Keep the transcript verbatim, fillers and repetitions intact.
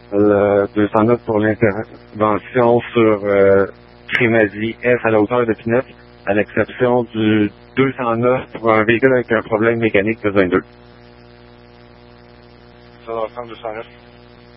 Le deux cent neuf pour l'intervention sur euh, Crémazie F à la hauteur de Pinot, à l'exception du deux cent neuf pour un véhicule avec un problème mécanique de vingt-deux. Ça va prendre deux cent neuf.